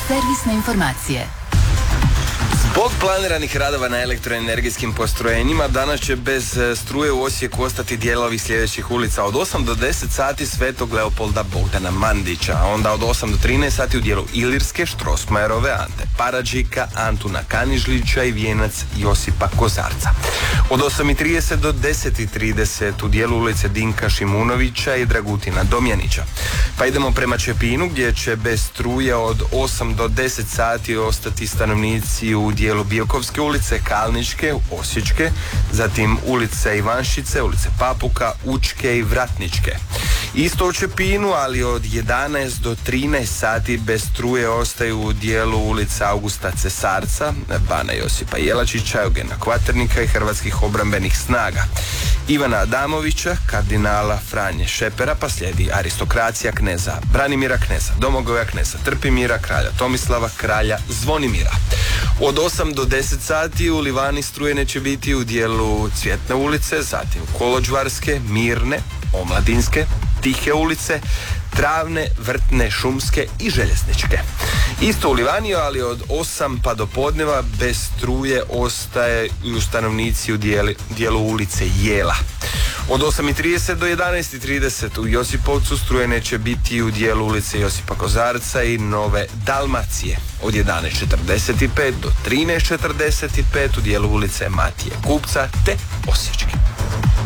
Servisne informacije. Zbog planiranih radova na elektroenergijskim postrojenjima danas će bez struje u Osijeku ostati dijelovi sljedećih ulica: od 8 do 10 sati Svetog Leopolda Bogdana Mandića, a onda od 8 do 13 sati u dijelu Ilirske, Štrosmajerove, Ante Paradžika, Antuna Kanižlića i Vijenac Josipa Kozarca. Od 8:30 do 10:30 u dijelu ulice Dinka Šimunovića i Dragutina Domjanića. Pa idemo prema Čepinu gdje će bez struje od 8 do 10 sati ostati stanovnici u dijelu Biokovske ulice, Kalničke, Osječke, zatim ulice Ivanšice, ulice Papuka, Učke i Vratničke. Isto u Čepinu, ali od 11 do 13 sati bez struje ostaju u dijelu ulica Augusta Cesarca, Bana Josipa Jelačića, Eugena Kvaternika i Hrvatskih obrambenih snaga, Ivana Adamovića, kardinala Franje Šepera, pa slijedi aristokracija kneza Branimira, kneza Domagoja, kneza Trpimira, kralja Tomislava, kralja Zvonimira. Od 8 do 10 sati u Livani struje neće biti u dijelu Cvjetne ulice, zatim Kolođvarske, Mirne, Omladinske, Tihe ulice, Travne, Vrtne, Šumske i Željezničke. Isto u Livaniju, ali od 8 pa do podneva bez struje ostaje i stanovnici u dijelu ulice Jela. Od 8:30 do 11:30 u Josipovcu struje neće biti u dijelu ulice Josipa Kozarca i Nove Dalmacije. Od 11:45 do 13:45 u dijelu ulice Matije Kupca te Osječke.